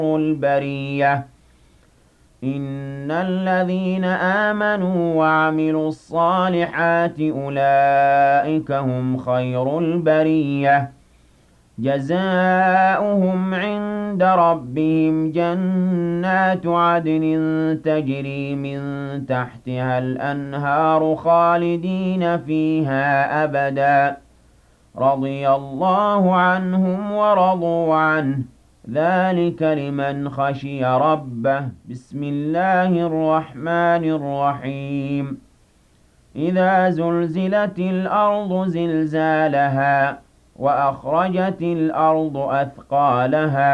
البرية إن الذين آمنوا وعملوا الصالحات أولئك هم خير البرية جزاؤهم عند ربهم جنات عدن تجري من تحتها الأنهار خالدين فيها أبدا رضي الله عنهم ورضوا عنه ذلك لمن خشي ربه بسم الله الرحمن الرحيم إذا زلزلت الأرض زلزالها وأخرجت الأرض أثقالها